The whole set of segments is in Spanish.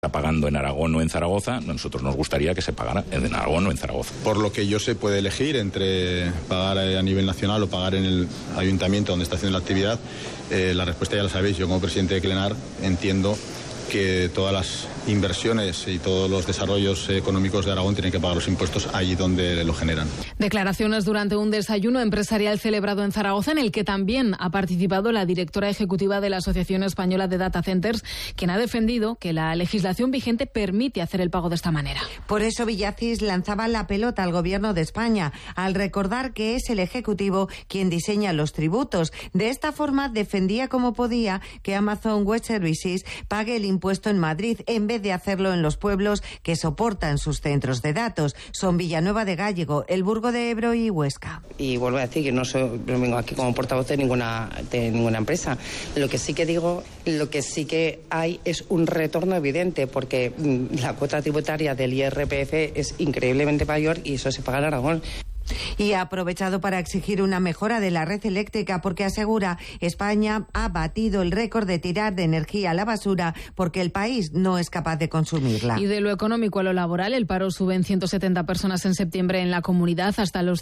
está pagando en Aragón o en Zaragoza, nosotros nos gustaría que se pagara en Aragón o en Zaragoza. Por lo que yo se puede elegir entre pagar a nivel nacional o pagar en el ayuntamiento donde está haciendo la actividad, la respuesta ya la sabéis. Yo como presidente de Clenar entiendo que todas las inversiones y todos los desarrollos económicos de Aragón tienen que pagar los impuestos allí donde lo generan. Declaraciones durante un desayuno empresarial celebrado en Zaragoza, en el que también ha participado la directora ejecutiva de la Asociación Española de Data Centers, quien ha defendido que la legislación vigente permite hacer el pago de esta manera. Por eso Villacís lanzaba la pelota al Gobierno de España, al recordar que es el Ejecutivo quien diseña los tributos. De esta forma defendía como podía que Amazon Web Services pague el impuesto en Madrid en vez de hacerlo en los pueblos que soportan sus centros de datos. Son Villanueva de Gállego, El Burgo de Ebro y Huesca. Y vuelvo a decir que no vengo aquí como portavoz de ninguna empresa. Lo que sí que digo, lo que sí que hay es un retorno evidente, porque la cuota tributaria del IRPF es increíblemente mayor y eso se paga en Aragón. Y ha aprovechado para exigir una mejora de la red eléctrica porque asegura España ha batido el récord de tirar de energía a la basura porque el país no es capaz de consumirla. Y de lo económico a lo laboral, el paro sube en 170 personas en septiembre en la comunidad hasta los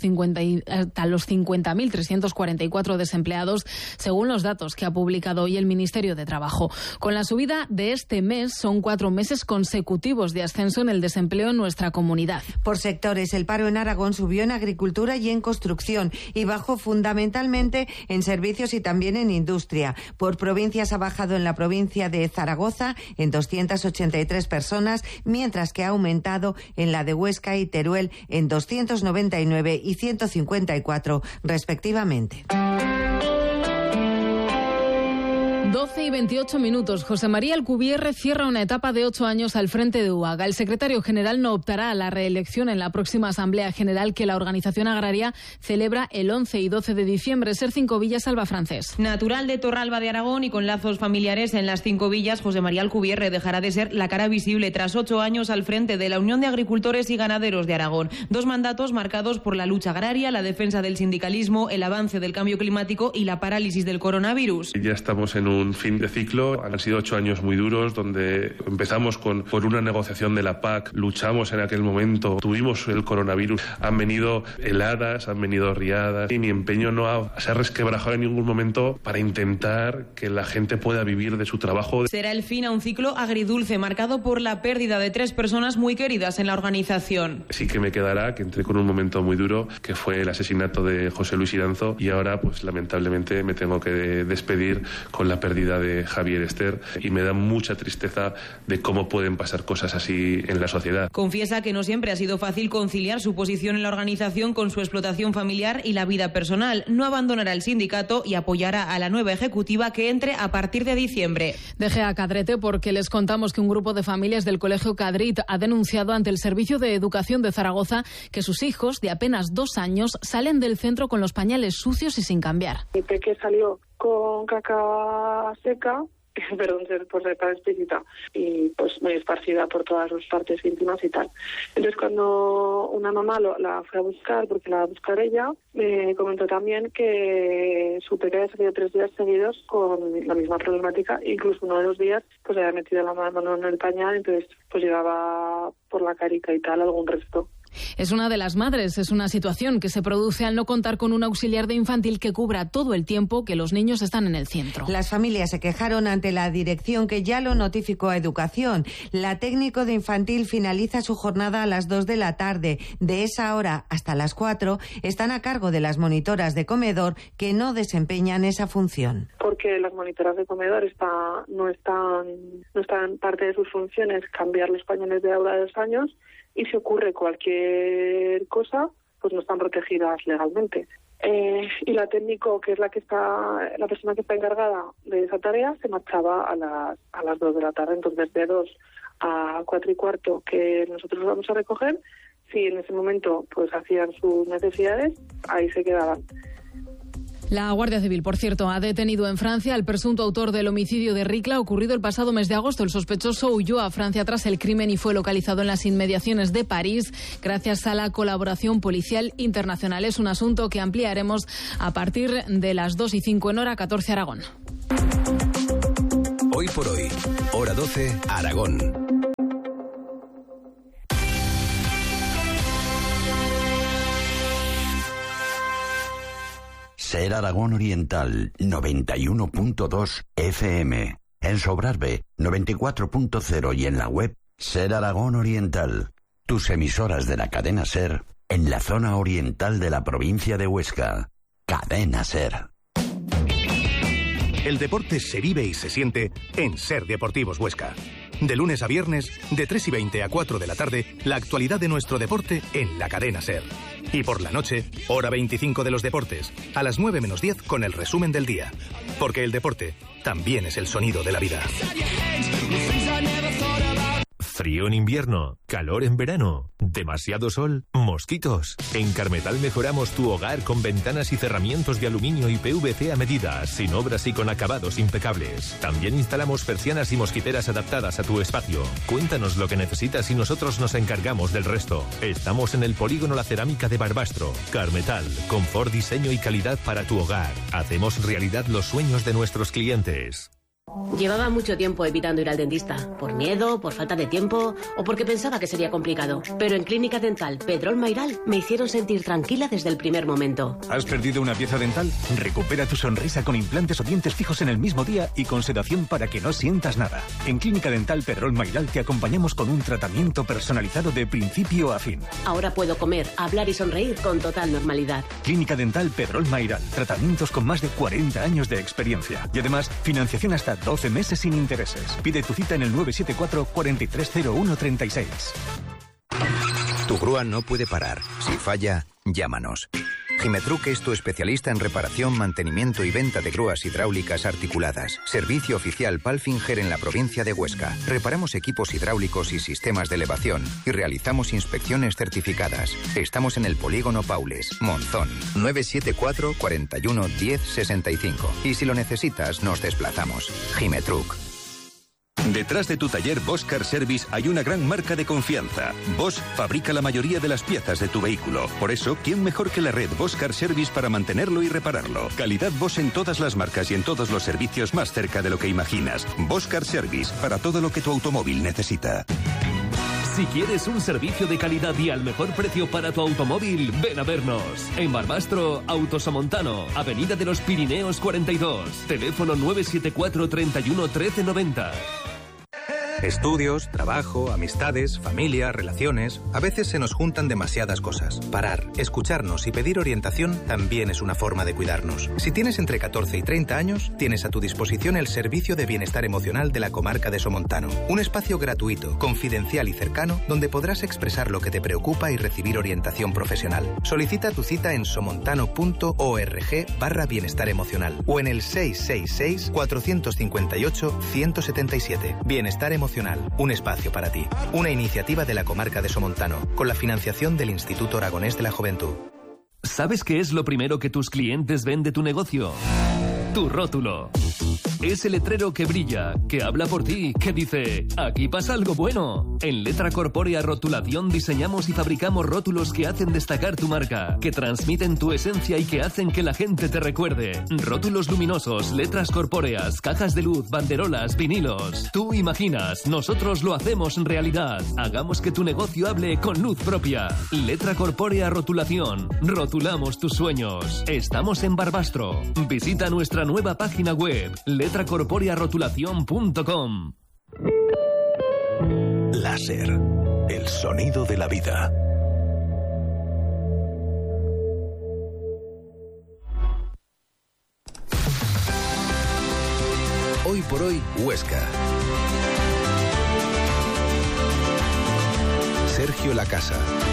50.344 desempleados, según los datos que ha publicado hoy el Ministerio de Trabajo. Con la subida de este mes, son 4 meses consecutivos de ascenso en el desempleo en nuestra comunidad. Por sectores, el paro en Aragón subió en agricultura y en construcción y bajó fundamentalmente en servicios y también en industria. Por provincias ha bajado en la provincia de Zaragoza en 283 personas, mientras que ha aumentado en la de Huesca y Teruel en 299 y 154 respectivamente. 12 y 28 minutos. José María Alcubierre cierra una etapa de 8 años al frente de UAGA. El secretario general no optará a la reelección en la próxima Asamblea General que la organización agraria celebra el 11 y 12 de diciembre. Ser Cinco Villas, Salva Francés. Natural de Torralba de Aragón y con lazos familiares en las Cinco Villas, José María Alcubierre dejará de ser la cara visible tras 8 años al frente de la Unión de Agricultores y Ganaderos de Aragón. 2 mandatos marcados por la lucha agraria, la defensa del sindicalismo, el avance del cambio climático y la parálisis del coronavirus. Ya estamos en un fin de ciclo. Han sido 8 años muy duros donde empezamos por una negociación de la PAC, luchamos en aquel momento, tuvimos el coronavirus, han venido heladas, han venido riadas y mi empeño no se ha resquebrajado en ningún momento para intentar que la gente pueda vivir de su trabajo. Será el fin a un ciclo agridulce marcado por la pérdida de 3 personas muy queridas en la organización. Sí que me quedará que entré con un momento muy duro que fue el asesinato de José Luis Iranzo y ahora pues lamentablemente me tengo que despedir con la pérdida de Javier Ester y me da mucha tristeza de cómo pueden pasar cosas así en la sociedad. Confiesa que no siempre ha sido fácil conciliar su posición en la organización con su explotación familiar y la vida personal. No abandonará el sindicato y apoyará a la nueva ejecutiva que entre a partir de diciembre. Deje a Cadrete porque les contamos que un grupo de familias del Colegio Cadrit ha denunciado ante el Servicio de Educación de Zaragoza que sus hijos de apenas 2 años salen del centro con los pañales sucios y sin cambiar. Mi peque salió con caca seca, perdón por ser tan explícita, y pues muy esparcida por todas sus partes íntimas y tal. Entonces cuando una mamá la fue a buscar, porque la va a buscar ella, me comentó también que su peque había salido 3 días seguidos con la misma problemática, incluso uno de los días pues había metido la mano en el pañal, entonces pues llegaba por la carita y tal algún resto. Es una de las madres, es una situación que se produce al no contar con un auxiliar de infantil que cubra todo el tiempo que los niños están en el centro. Las familias se quejaron ante la dirección que ya lo notificó a Educación. La técnico de infantil finaliza su jornada a las 2 de la tarde. De esa hora hasta las 4 están a cargo de las monitoras de comedor que no desempeñan esa función. Porque las monitoras de comedor no están parte de sus funciones cambiar los pañales de aula de 2 años. Y si ocurre cualquier cosa, pues no están protegidas legalmente. Y la técnico, que es la persona que está encargada de esa tarea, se marchaba a las 2 de la tarde. Entonces, de 2 a 4 y cuarto, que nosotros vamos a recoger, si en ese momento pues hacían sus necesidades, ahí se quedaban. La Guardia Civil, por cierto, ha detenido en Francia al presunto autor del homicidio de Ricla ocurrido el pasado mes de agosto. El sospechoso huyó a Francia tras el crimen y fue localizado en las inmediaciones de París gracias a la colaboración policial internacional. Es un asunto que ampliaremos a partir de las 2:05 en hora 14 Aragón. Hoy por hoy, hora 12 Aragón. Aragón Oriental 91.2 FM. En Sobrarbe 94.0 y en la web Ser Aragón Oriental. Tus emisoras de la cadena Ser en la zona oriental de la provincia de Huesca. Cadena Ser. El deporte se vive y se siente en Ser Deportivos Huesca. De lunes a viernes, de 3:20 a 4 de la tarde, la actualidad de nuestro deporte en la cadena Ser. Y por la noche, hora 25 de los deportes, a las 9 menos 10 con el resumen del día. Porque el deporte también es el sonido de la vida. Frío en invierno, calor en verano, demasiado sol, mosquitos. En Carmetal mejoramos tu hogar con ventanas y cerramientos de aluminio y PVC a medida, sin obras y con acabados impecables. También instalamos persianas y mosquiteras adaptadas a tu espacio. Cuéntanos lo que necesitas y nosotros nos encargamos del resto. Estamos en el Polígono La Cerámica de Barbastro. Carmetal, confort, diseño y calidad para tu hogar. Hacemos realidad los sueños de nuestros clientes. Llevaba mucho tiempo evitando ir al dentista, por miedo, por falta de tiempo o porque pensaba que sería complicado. Pero en Clínica Dental Pedrol Mayral me hicieron sentir tranquila desde el primer momento. ¿Has perdido una pieza dental? Recupera tu sonrisa con implantes o dientes fijos en el mismo día y con sedación para que no sientas nada. En Clínica Dental Pedrol Mayral te acompañamos con un tratamiento personalizado de principio a fin. Ahora puedo comer, hablar y sonreír con total normalidad. Clínica Dental Pedrol Mayral. Tratamientos con más de 40 años de experiencia. Y además, financiación hasta 12 meses sin intereses. Pide tu cita en el 974 430136. Tu grúa no puede parar. Si falla, llámanos. Gimetruc es tu especialista en reparación, mantenimiento y venta de grúas hidráulicas articuladas. Servicio oficial Palfinger en la provincia de Huesca. Reparamos equipos hidráulicos y sistemas de elevación y realizamos inspecciones certificadas. Estamos en el Polígono Paules, Monzón. 974 41 10 65. Y si lo necesitas, nos desplazamos. Gimetruc. Detrás de tu taller Bosch Car Service hay una gran marca de confianza. Bosch fabrica la mayoría de las piezas de tu vehículo. Por eso, ¿quién mejor que la red Bosch Car Service para mantenerlo y repararlo? Calidad Bosch en todas las marcas y en todos los servicios más cerca de lo que imaginas. Bosch Car Service, para todo lo que tu automóvil necesita. Si quieres un servicio de calidad y al mejor precio para tu automóvil, ven a vernos. En Barbastro, Autosomontano, Avenida de los Pirineos 42. Teléfono 974 31 13 90. Estudios, trabajo, amistades, familia, relaciones. A veces se nos juntan demasiadas cosas. Parar, escucharnos y pedir orientación también es una forma de cuidarnos. Si tienes entre 14 y 30 años, tienes a tu disposición el Servicio de Bienestar Emocional de la Comarca de Somontano. Un espacio gratuito, confidencial y cercano donde podrás expresar lo que te preocupa y recibir orientación profesional. Solicita tu cita en somontano.org/bienestar emocional o en el 666 458 177. Bienestar Emocional, un espacio para ti. Una iniciativa de la Comarca de Somontano, con la financiación del Instituto Aragonés de la Juventud. ¿Sabes qué es lo primero que tus clientes ven de tu negocio? Tu rótulo. Es el letrero que brilla, que habla por ti, que dice, aquí pasa algo bueno. En Letra Corpórea Rotulación diseñamos y fabricamos rótulos que hacen destacar tu marca, que transmiten tu esencia y que hacen que la gente te recuerde. Rótulos luminosos, letras corpóreas, cajas de luz, banderolas, vinilos. Tú imaginas, nosotros lo hacemos realidad. Hagamos que tu negocio hable con luz propia. Letra Corpórea Rotulación. Rotulamos tus sueños. Estamos en Barbastro. Visita nuestra nueva página web, letracorporearotulacion.com. Láser, el sonido de la vida. Hoy por hoy, Huesca. Sergio Lacasa.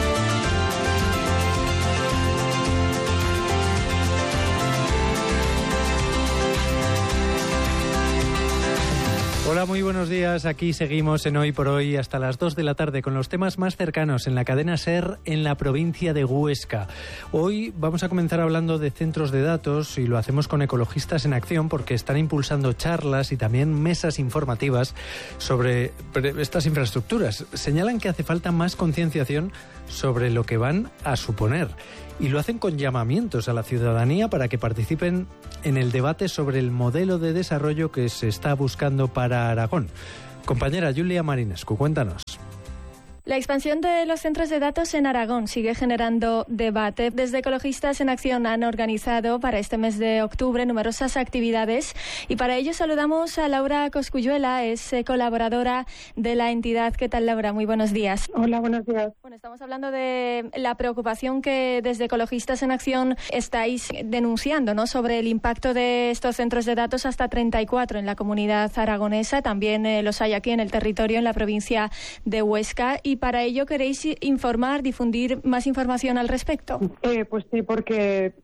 Hola, muy buenos días. Aquí seguimos en Hoy por Hoy hasta las 2 de la tarde con los temas más cercanos en la cadena SER en la provincia de Huesca. Hoy vamos a comenzar hablando de centros de datos y lo hacemos con Ecologistas en Acción porque están impulsando charlas y también mesas informativas sobre estas infraestructuras. Señalan que hace falta más concienciación sobre lo que van a suponer y lo hacen con llamamientos a la ciudadanía para que participen en el debate sobre el modelo de desarrollo que se está buscando para Aragón. Compañera Julia Marinescu, cuéntanos. La expansión de los centros de datos en Aragón sigue generando debate. Desde Ecologistas en Acción han organizado para este mes de octubre numerosas actividades y para ello saludamos a Laura Cosculluela, es colaboradora de la entidad. ¿Qué tal, Laura? Muy buenos días. Hola, buenos días. Bueno, estamos hablando de la preocupación que desde Ecologistas en Acción estáis denunciando, ¿no?, sobre el impacto de estos centros de datos, hasta 34 en la comunidad aragonesa. También los hay aquí en el territorio, en la provincia de Huesca. Y para ello queréis informar, difundir más información al respecto. Pues sí, porque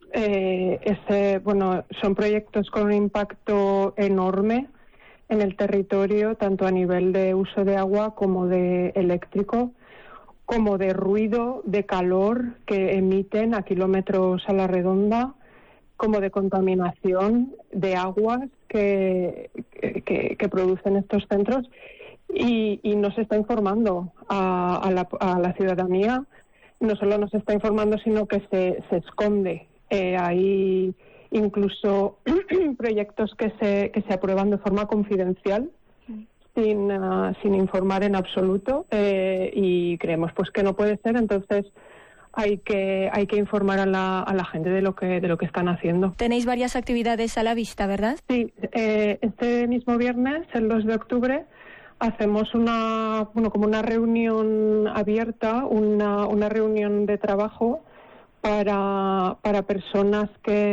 son proyectos con un impacto enorme en el territorio, tanto a nivel de uso de agua como de eléctrico, como de ruido, de calor que emiten a kilómetros a la redonda, como de contaminación de aguas que producen estos centros. Y no se está informando a la ciudadanía. No solo no se está informando, sino que se esconde. Hay incluso proyectos que se aprueban de forma confidencial, sin informar en absoluto, y creemos pues que no puede ser. Entonces hay que informar a la gente de lo que están haciendo. Tenéis varias actividades a la vista, ¿verdad? Sí, este mismo viernes, el 2 de octubre, hacemos como una reunión abierta, una reunión de trabajo para personas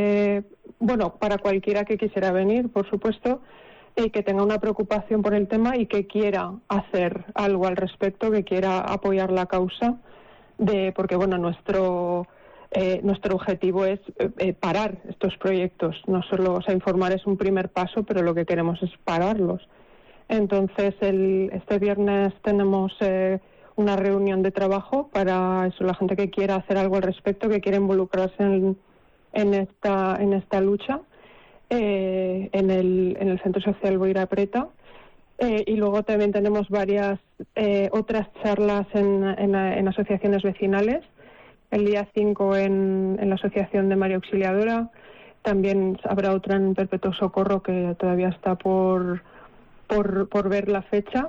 para cualquiera que quisiera venir, por supuesto, y que tenga una preocupación por el tema y que quiera hacer algo al respecto, que quiera apoyar la causa, porque nuestro objetivo es parar estos proyectos. No solo, informar es un primer paso, pero lo que queremos es pararlos. Entonces, este viernes tenemos una reunión de trabajo para eso, la gente que quiera hacer algo al respecto, que quiera involucrarse en esta lucha, en el Centro Social Boira Preta. Y luego también tenemos varias otras charlas en asociaciones vecinales. El día 5 en la Asociación de María Auxiliadora. También habrá otra en Perpetuo Socorro, que todavía está por ver la fecha.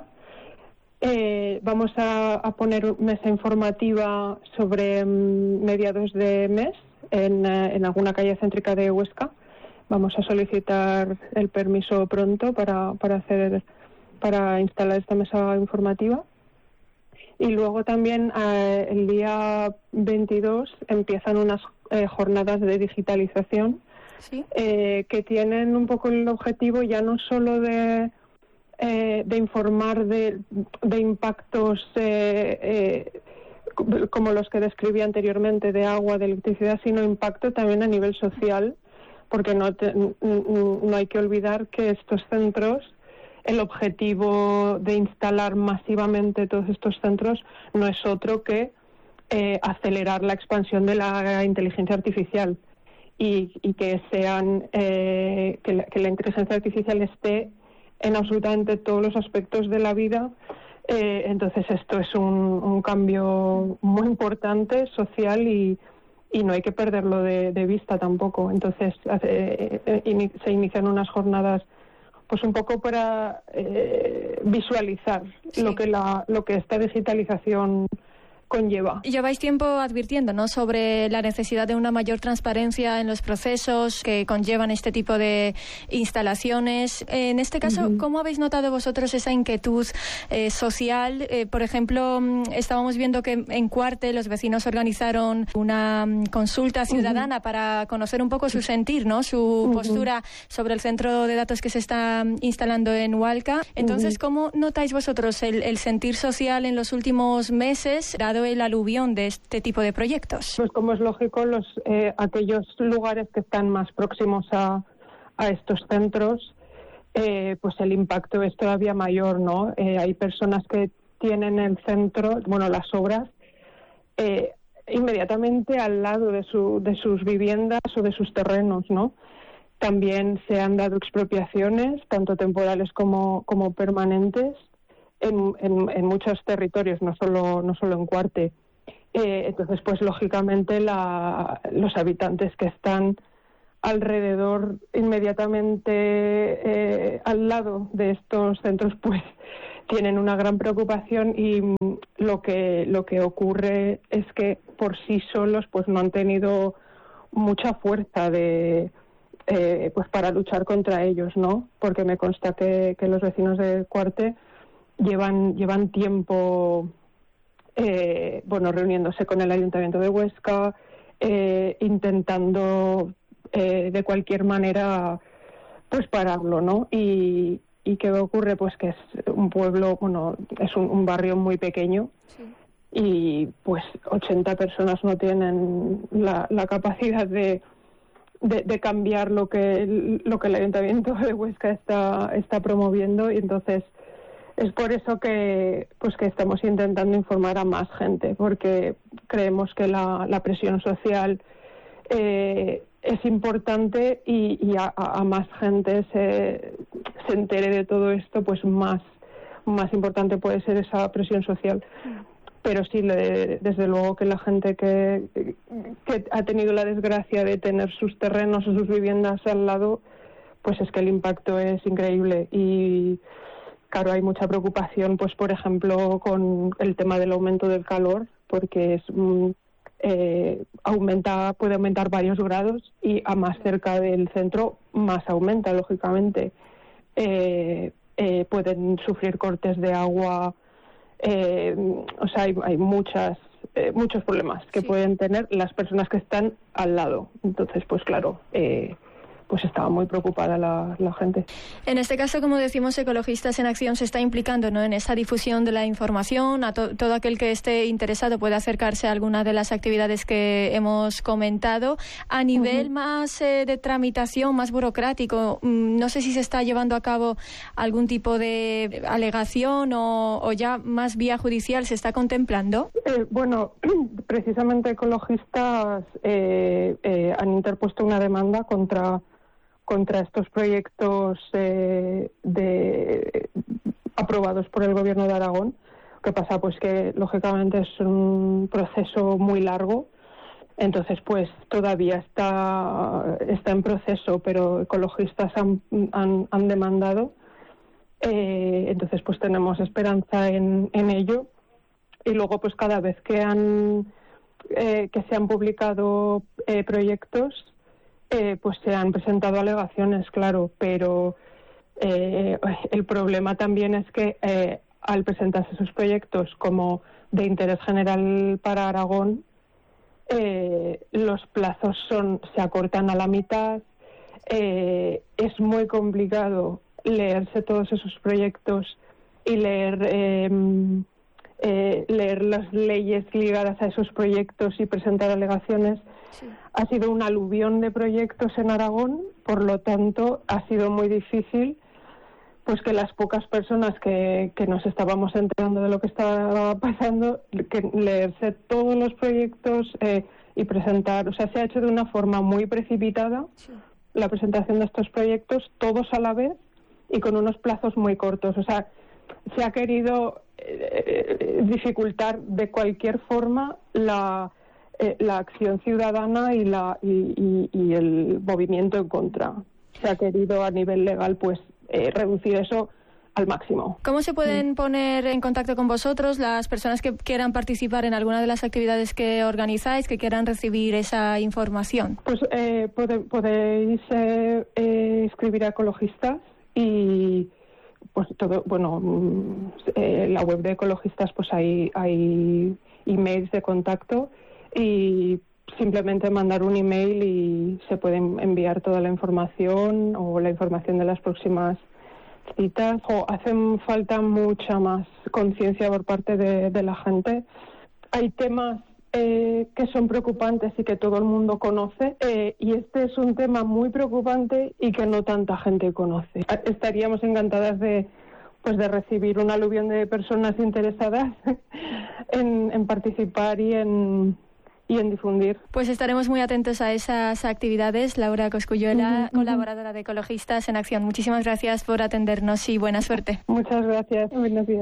Vamos a poner mesa informativa sobre mediados de mes en alguna calle céntrica de Huesca. Vamos a solicitar el permiso pronto para instalar esta mesa informativa. Y luego también el día 22 empiezan unas jornadas de digitalización. ¿Sí? Que tienen un poco el objetivo ya no solo de informar de impactos como los que describí anteriormente, de agua, de electricidad, sino impacto también a nivel social, porque no hay que olvidar que estos centros, el objetivo de instalar masivamente todos estos centros no es otro que acelerar la expansión de la inteligencia artificial y que la inteligencia artificial esté en absolutamente todos los aspectos de la vida. Entonces esto es un cambio muy importante social y no hay que perderlo de vista tampoco. Entonces se inician unas jornadas pues un poco para visualizar lo que esta digitalización conlleva. Lleváis tiempo advirtiendo, ¿no?, sobre la necesidad de una mayor transparencia en los procesos que conllevan este tipo de instalaciones. En este caso, ¿cómo habéis notado vosotros esa inquietud social? Por ejemplo, estábamos viendo que en Cuarte los vecinos organizaron una consulta ciudadana para conocer un poco su sentir, ¿no?, su postura sobre el centro de datos que se está instalando en Hualca. Entonces, ¿cómo notáis vosotros el sentir social en los últimos meses, dado el aluvión de este tipo de proyectos? Pues como es lógico, aquellos lugares que están más próximos a estos centros, pues el impacto es todavía mayor, ¿no? Hay personas que tienen el centro, las obras, inmediatamente al lado de sus viviendas o de sus terrenos, ¿no? También se han dado expropiaciones, tanto temporales como permanentes, en muchos territorios, no solo en Cuarte. Entonces, pues lógicamente los habitantes que están alrededor, inmediatamente al lado de estos centros, pues tienen una gran preocupación y lo que ocurre es que por sí solos pues no han tenido mucha fuerza pues para luchar contra ellos, ¿no? Porque me consta que los vecinos de Cuarte llevan tiempo reuniéndose con el Ayuntamiento de Huesca, intentando de cualquier manera pues pararlo, ¿no? ¿Y qué ocurre? Pues que es un pueblo, es un barrio muy pequeño. Sí. Y pues 80 personas no tienen la capacidad de cambiar lo que el Ayuntamiento de Huesca está promoviendo, y entonces es por eso que estamos intentando informar a más gente, porque creemos que la presión social es importante, y a más gente se entere de todo esto, pues más importante puede ser esa presión social. Pero sí, desde luego que la gente que ha tenido la desgracia de tener sus terrenos o sus viviendas al lado, pues es que el impacto es increíble. Y claro, hay mucha preocupación, pues por ejemplo, con el tema del aumento del calor, porque puede aumentar varios grados, y a más cerca del centro más aumenta, lógicamente. Pueden sufrir cortes de agua. Hay muchos problemas que pueden tener las personas que están al lado. Entonces, pues claro, pues estaba muy preocupada la gente. En este caso, como decimos, Ecologistas en Acción se está implicando, ¿no?, en esa difusión de la información. A todo aquel que esté interesado puede acercarse a alguna de las actividades que hemos comentado. A nivel más de tramitación, más burocrático, no sé si se está llevando a cabo algún tipo de alegación o ya más vía judicial se está contemplando. Precisamente Ecologistas han interpuesto una demanda contra estos proyectos aprobados por el Gobierno de Aragón. Lo que pasa pues que lógicamente es un proceso muy largo, entonces pues todavía está en proceso, pero Ecologistas han demandado, entonces pues tenemos esperanza en ello. Y luego pues cada vez que se han publicado proyectos, pues se han presentado alegaciones, claro, pero el problema también es que al presentarse esos proyectos como de interés general para Aragón, los plazos se acortan a la mitad. Es muy complicado leerse todos esos proyectos y leer las leyes ligadas a esos proyectos y presentar alegaciones. Sí. Ha sido un aluvión de proyectos en Aragón, por lo tanto ha sido muy difícil pues que las pocas personas que nos estábamos enterando de lo que estaba pasando, que leerse todos los proyectos y presentar. O sea, se ha hecho de una forma muy precipitada, sí, la presentación de estos proyectos, todos a la vez y con unos plazos muy cortos. O sea, se ha querido dificultar de cualquier forma la acción ciudadana y el movimiento en contra. Se ha querido a nivel legal pues reducir eso al máximo. ¿Cómo se pueden poner en contacto con vosotros las personas que quieran participar en alguna de las actividades que organizáis, que quieran recibir esa información? Pues podéis escribir a Ecologistas y pues todo, la web de Ecologistas pues hay emails de contacto, y simplemente mandar un email y se puede enviar toda la información o la información de las próximas citas. Hace falta mucha más conciencia por parte de la gente. Hay temas que son preocupantes y que todo el mundo conoce, y este es un tema muy preocupante y que no tanta gente conoce. Estaríamos encantadas de recibir un aluvión de personas interesadas en participar y en difundir. Pues estaremos muy atentos a esas actividades. Laura Cosculluela, colaboradora de Ecologistas en Acción. Muchísimas gracias por atendernos y buena suerte. Muchas gracias. Buenos días.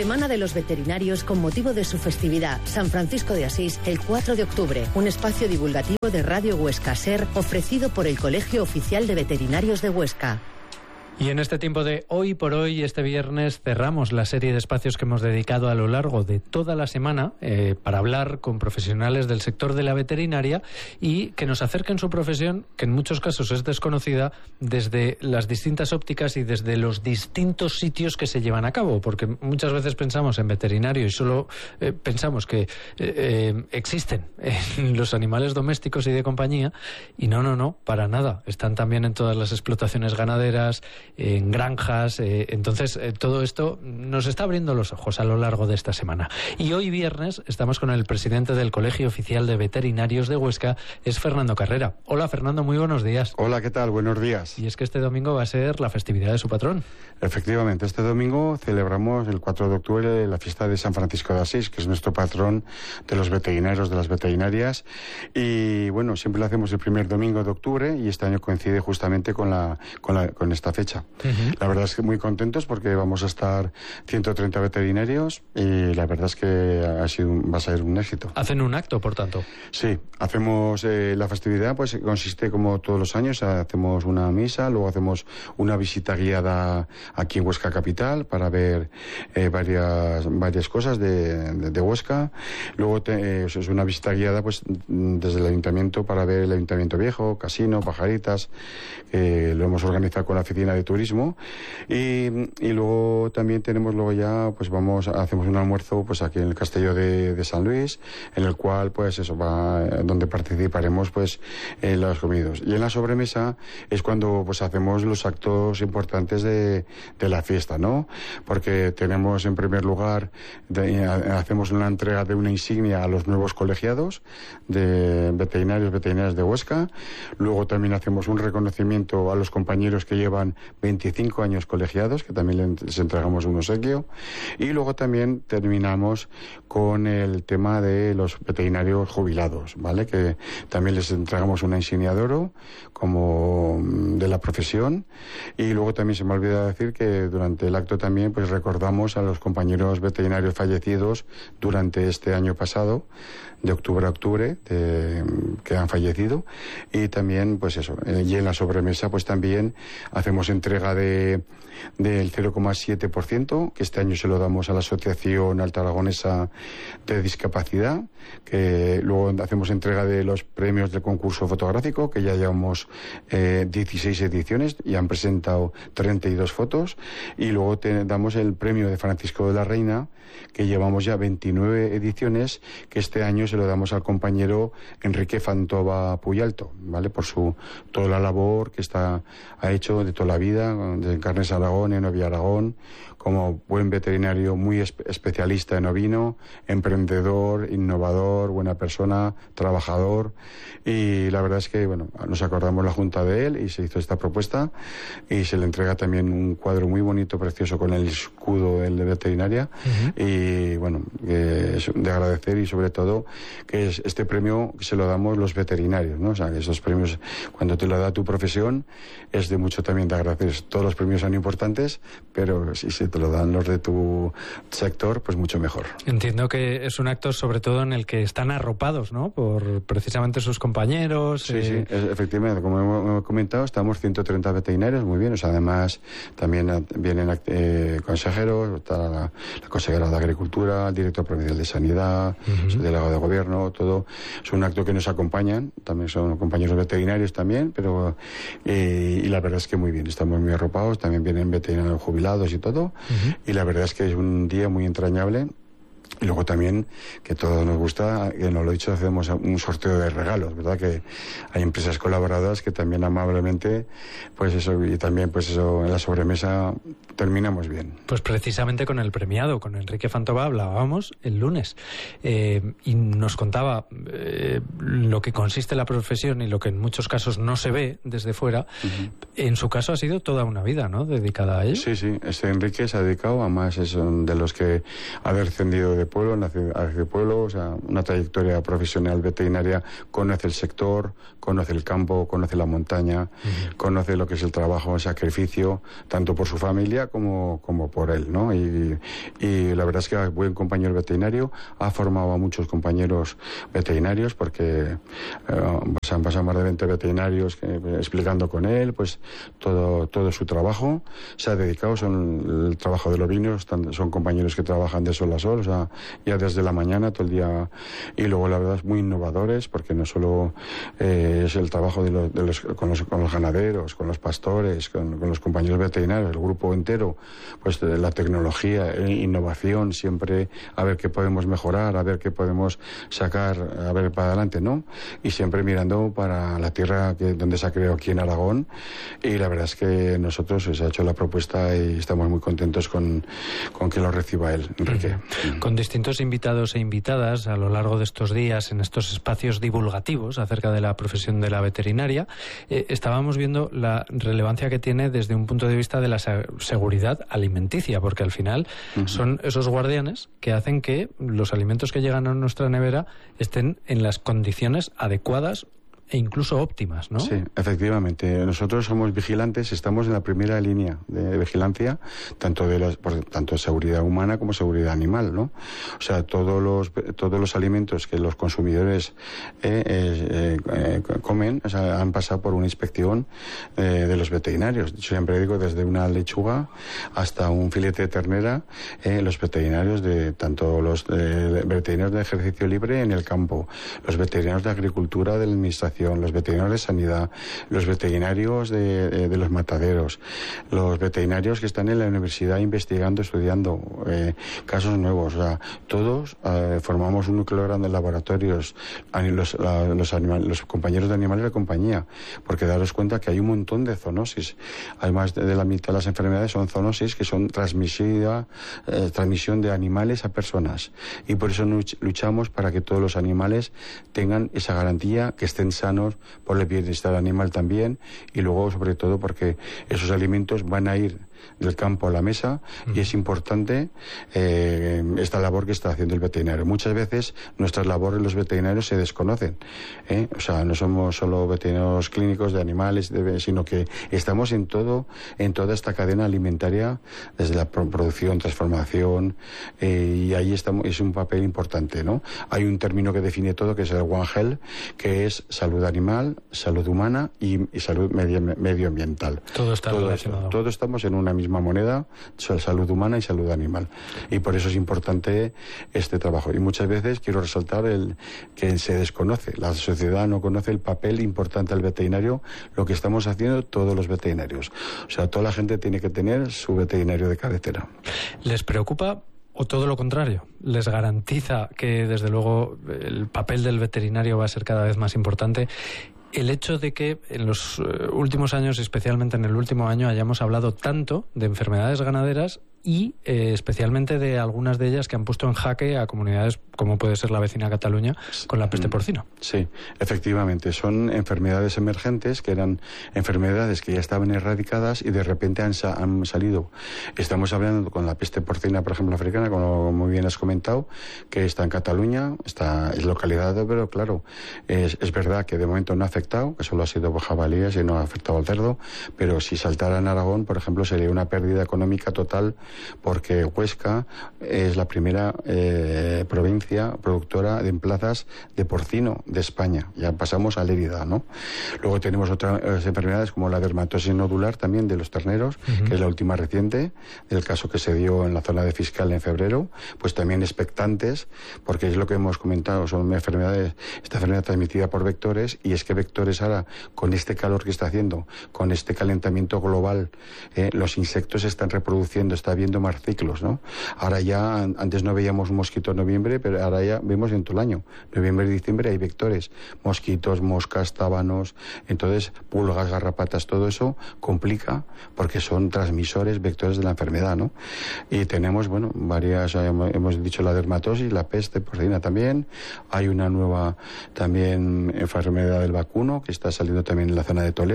Semana de los Veterinarios con motivo de su festividad, San Francisco de Asís, el 4 de octubre. Un espacio divulgativo de Radio Huesca SER ofrecido por el Colegio Oficial de Veterinarios de Huesca. Y en este tiempo de Hoy por Hoy, este viernes, cerramos la serie de espacios que hemos dedicado a lo largo de toda la semana para hablar con profesionales del sector de la veterinaria y que nos acerquen su profesión, que en muchos casos es desconocida, desde las distintas ópticas y desde los distintos sitios que se llevan a cabo, porque muchas veces pensamos en veterinario y solo pensamos que existen en los animales domésticos y de compañía, y no, para nada. Están también en todas las explotaciones ganaderas, en granjas, entonces todo esto nos está abriendo los ojos a lo largo de esta semana. Y hoy viernes estamos con el presidente del Colegio Oficial de Veterinarios de Huesca, es Fernando Carrera. Hola Fernando, muy buenos días. Hola, ¿qué tal? Buenos días. Y es que este domingo va a ser la festividad de su patrón. Efectivamente, este domingo celebramos el 4 de octubre la fiesta de San Francisco de Asís, que es nuestro patrón de los veterinarios, de las veterinarias, y bueno, siempre lo hacemos el primer domingo de octubre y este año coincide justamente con esta fecha. La verdad es que muy contentos porque vamos a estar 130 veterinarios y la verdad es que va a ser un éxito. ¿Hacen un acto, por tanto? Sí, hacemos la festividad, pues consiste como todos los años, hacemos una misa, luego hacemos una visita guiada aquí en Huesca Capital para ver varias cosas de Huesca. Luego es una visita guiada pues desde el ayuntamiento para ver el ayuntamiento viejo, casino, pajaritas, lo hemos organizado con la oficina de turismo, y luego también hacemos un almuerzo pues aquí en el Castillo de San Luis, en el cual pues donde participaremos pues en los comidos. Y en la sobremesa es cuando pues hacemos los actos importantes de la fiesta, ¿no? Porque tenemos en primer lugar hacemos una entrega de una insignia a los nuevos colegiados de veterinarias de Huesca. Luego también hacemos un reconocimiento a los compañeros que llevan 25 años colegiados, que también les entregamos un obsequio. Y luego también terminamos con el tema de los veterinarios jubilados, ¿vale? Que también les entregamos una insignia de oro como de la profesión. Y luego también se me ha olvidado decir que durante el acto también pues recordamos a los compañeros veterinarios fallecidos durante este año pasado, de octubre a octubre, que han fallecido. Y también pues eso, y en la sobremesa pues también hacemos entrega del 0,7%, que este año se lo damos a la Asociación Alta Aragonesa de Discapacidad, que luego hacemos entrega de los premios del concurso fotográfico, que ya llevamos 16 ediciones y han presentado 32 fotos, y luego damos el premio de Francisco de la Reina, que llevamos ya 29 ediciones, que este año se lo damos al compañero Enrique Fantova Puyalto, ¿vale? Por toda la labor que ha hecho de toda la vida, de Carnes Aragón, en Ovia Aragón, como buen veterinario, muy especialista en ovino, emprendedor, innovador, buena persona, trabajador. Y la verdad es que, bueno, nos acordamos la junta de él y se hizo esta propuesta y se le entrega también un cuadro muy bonito, precioso, con el escudo de veterinaria. Y bueno, es de agradecer, y sobre todo que este premio se lo damos los veterinarios, ¿no? O sea, que esos premios, cuando te lo da tu profesión, es de mucho también de agradecer. Todos los premios son importantes, pero si se te lo dan los de tu sector, pues mucho mejor. Entiendo que es un acto sobre todo en el que están arropados, ¿no? Por precisamente sus compañeros. Sí, efectivamente, como hemos comentado, estamos 130 veterinarios, muy bien. O sea, además también vienen consejeros, está la consejera de Agricultura, el director provincial de Sanidad, el delegado de Gobierno, todo. Es un acto que nos acompañan, también son compañeros veterinarios también, pero y la verdad es que muy bien, estamos muy arropados, también vienen veterinarios jubilados y todo, y la verdad es que es un día muy entrañable. Y luego también, que todo nos gusta, que nos lo he dicho, hacemos un sorteo de regalos, ¿verdad? Que hay empresas colaboradoras que también amablemente, pues eso, y también pues eso, en la sobremesa terminamos bien. Pues precisamente con el premiado, con Enrique Fantova, hablábamos el lunes, y nos contaba lo que consiste la profesión y lo que en muchos casos no se ve desde fuera. En su caso ha sido toda una vida, ¿no?, dedicada a ello. Sí, Enrique se ha dedicado, además es de los que ha descendido de pueblo, nace de pueblo, o sea, una trayectoria profesional veterinaria, conoce el sector, conoce el campo, conoce la montaña, conoce lo que es el trabajo, el sacrificio, tanto por su familia como por él, ¿no? Y la verdad es que es buen compañero veterinario, ha formado a muchos compañeros veterinarios, porque se han pasado más de 20 veterinarios explicando con él, pues todo su trabajo, se ha dedicado, el trabajo de los vinos, son compañeros que trabajan de sol a sol, o sea, ya desde la mañana, todo el día, y luego la verdad es muy innovadores, porque no solo es el trabajo con los ganaderos, con los pastores, con los compañeros veterinarios, el grupo entero, pues de la tecnología, innovación, siempre a ver qué podemos mejorar, a ver qué podemos sacar, a ver para adelante, ¿no? Y siempre mirando para la tierra donde se ha creado aquí en Aragón, y la verdad es que nosotros se ha hecho la propuesta y estamos muy contentos con que lo reciba él, Enrique. Con distintos invitados e invitadas a lo largo de estos días en estos espacios divulgativos acerca de la profesión de la veterinaria, estábamos viendo la relevancia que tiene desde un punto de vista de la seguridad alimenticia, porque al final son esos guardianes que hacen que los alimentos que llegan a nuestra nevera estén en las condiciones adecuadas e incluso óptimas, ¿no? Sí, efectivamente. Nosotros somos vigilantes, estamos en la primera línea de vigilancia, tanto seguridad humana como seguridad animal, ¿no? O sea, todos los alimentos que los consumidores comen, o sea, han pasado por una inspección de los veterinarios. Yo siempre digo, desde una lechuga hasta un filete de ternera, los veterinarios tanto los veterinarios de ejercicio libre en el campo, los veterinarios de agricultura, de la administración, los veterinarios de sanidad, los veterinarios de los mataderos, los veterinarios que están en la universidad investigando, estudiando casos nuevos. O sea, todos formamos un núcleo grande de laboratorios, los compañeros de animales de compañía, porque daros cuenta que hay un montón de zoonosis. Hay más de la mitad de las enfermedades son zoonosis, que son transmisión de animales a personas. Y por eso luchamos para que todos los animales tengan esa garantía, que estén sanos, por el bienestar animal también, y luego sobre todo porque esos alimentos van a ir del campo a la mesa, y es importante esta labor que está haciendo el veterinario. Muchas veces nuestras labores los veterinarios se desconocen, o sea, no somos solo veterinarios clínicos de animales, sino que estamos en toda esta cadena alimentaria, desde la producción, transformación, y ahí estamos, es un papel importante, ¿no? Hay un término que define todo, que es el One Health, que es salud animal, salud humana y salud medioambiental. Todo está relacionado. Todos estamos en una misma moneda, salud humana y salud animal. Y por eso es importante este trabajo. Y muchas veces quiero resaltar que se desconoce. La sociedad no conoce el papel importante del veterinario, lo que estamos haciendo todos los veterinarios. O sea, toda la gente tiene que tener su veterinario de cabecera. ¿Les preocupa o todo lo contrario? ¿Les garantiza que, desde luego, el papel del veterinario va a ser cada vez más importante? El hecho de que en los últimos años, especialmente en el último año, hayamos hablado tanto de enfermedades ganaderas y especialmente de algunas de ellas que han puesto en jaque a comunidades como puede ser la vecina Cataluña con la peste porcina. Sí, efectivamente, son enfermedades emergentes, que eran enfermedades que ya estaban erradicadas y de repente han salido. Estamos hablando con la peste porcina, por ejemplo, africana, como muy bien has comentado, que está en Cataluña, es localidad, pero claro, es verdad que de momento no ha afectado, que solo ha sido por jabalíes y no ha afectado al cerdo, pero si saltara en Aragón, por ejemplo, sería una pérdida económica total, porque Huesca es la primera provincia productora de plazas de porcino de España. Ya pasamos a Lérida, ¿no? Luego tenemos otras enfermedades como la dermatosis nodular también de los terneros, que es la última reciente, del caso que se dio en la zona de Fiscal en febrero, pues también expectantes, porque es lo que hemos comentado, son enfermedades, esta enfermedad transmitida por vectores, y es que vectores ahora, con este calor que está haciendo, con este calentamiento global, los insectos se están reproduciendo, está habiendo más ciclos, ¿no? Ahora ya, antes no veíamos mosquitos en noviembre, pero ahora ya vemos en todo el año. Noviembre y diciembre hay vectores, mosquitos, moscas, tábanos, entonces pulgas, garrapatas, todo eso complica porque son transmisores, vectores de la enfermedad, ¿no? Y tenemos, bueno, varias, hemos dicho la dermatosis, la peste porcina también, hay una nueva también enfermedad del vacuno que está saliendo también en la zona de Toledo.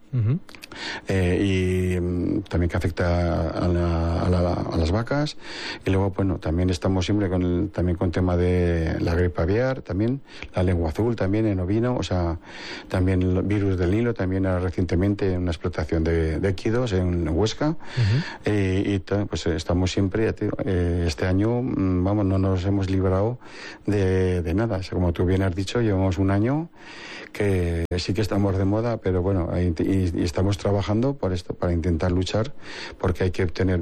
Y también que afecta a las vacas. Y luego, bueno, también estamos siempre con el tema de la gripe aviar, también la lengua azul, también en ovino, o sea, también el virus del Nilo, también recientemente en una explotación de equidos en Huesca. Pues estamos siempre, este año, vamos, no nos hemos librado de nada. O sea, como tú bien has dicho, llevamos un año que sí que estamos de moda, pero bueno, y estamos trabajando por esto, para intentar luchar, porque hay que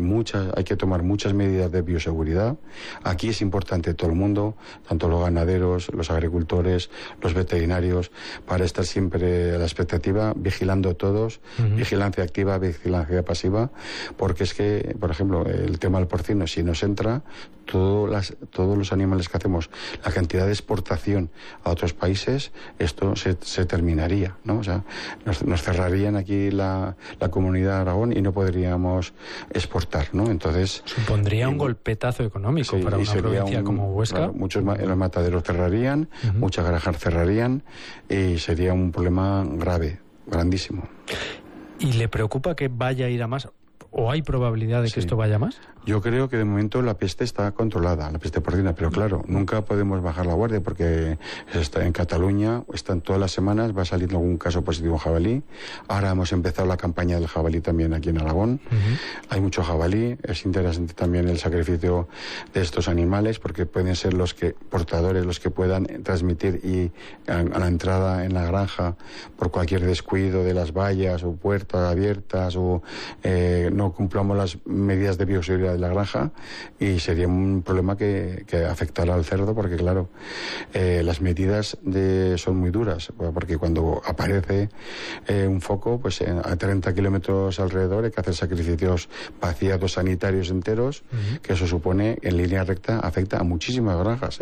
tomar muchas medidas de bioseguridad. Aquí es importante todo el mundo, tanto los ganaderos, los agricultores, los veterinarios, para estar siempre a la expectativa, vigilando todos, vigilancia activa, vigilancia pasiva, porque es que, por ejemplo, el tema del porcino, si nos entra, todos los animales que hacemos, la cantidad de exportación a otros países, esto se terminaría, ¿no? O sea, nos cerrarían aquí la comunidad de Aragón y no podríamos exportar, ¿no? Entonces supondría un golpetazo económico para una provincia como Huesca. Claro, muchos los mataderos cerrarían, muchas granjas cerrarían y sería un problema grave, grandísimo. ¿Y le preocupa que vaya a ir a más? ¿O hay probabilidad de que esto vaya más? Yo creo que de momento la peste está controlada, la peste porcina, pero claro, nunca podemos bajar la guardia porque está en Cataluña, están todas las semanas, va saliendo algún caso positivo en jabalí. Ahora hemos empezado la campaña del jabalí también aquí en Aragón. Hay mucho jabalí, es interesante también el sacrificio de estos animales porque pueden ser los portadores, los que puedan transmitir y a la entrada en la granja por cualquier descuido de las vallas o puertas abiertas o no cumplamos las medidas de bioseguridad de la granja y sería un problema que afectará al cerdo porque claro, las medidas son muy duras porque cuando aparece un foco pues a 30 kilómetros alrededor hay que hacer sacrificios vaciados sanitarios enteros, que eso supone en línea recta afecta a muchísimas granjas,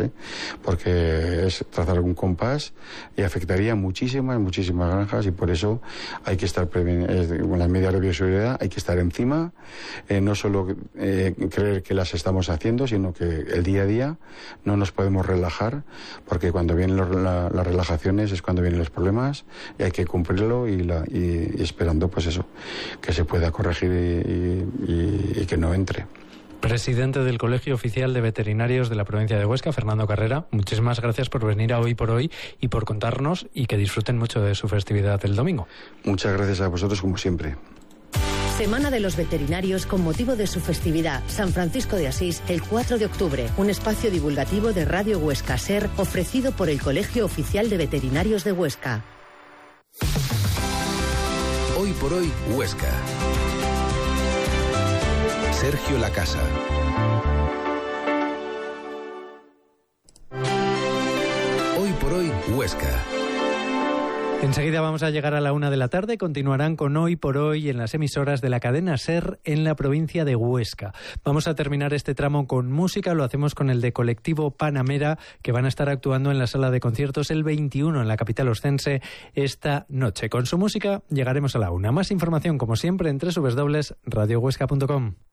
porque es trazar un compás y afectaría a muchísimas granjas y por eso hay que estar con las medidas de bioseguridad, hay que estar encima, no solo creer que las estamos haciendo, sino que el día a día no nos podemos relajar, porque cuando vienen las relajaciones es cuando vienen los problemas y hay que cumplirlo y esperando pues eso, que se pueda corregir y que no entre. Presidente del Colegio Oficial de Veterinarios de la provincia de Huesca, Fernando Carrera, muchísimas gracias por venir a Hoy por Hoy y por contarnos y que disfruten mucho de su festividad el domingo. Muchas gracias a vosotros como siempre. Semana de los Veterinarios con motivo de su festividad, San Francisco de Asís, el 4 de octubre. Un espacio divulgativo de Radio Huesca SER ofrecido por el Colegio Oficial de Veterinarios de Huesca. Hoy por Hoy, Huesca. Sergio Lacasa. Hoy por Hoy, Huesca. Enseguida vamos a llegar a la 1 de la tarde. Continuarán con Hoy por Hoy en las emisoras de la cadena SER en la provincia de Huesca. Vamos a terminar este tramo con música. Lo hacemos con el de Colectivo Panamera, que van a estar actuando en la sala de conciertos el 21 en la capital oscense esta noche. Con su música llegaremos a la 1. Más información, como siempre, en www.radiohuesca.com.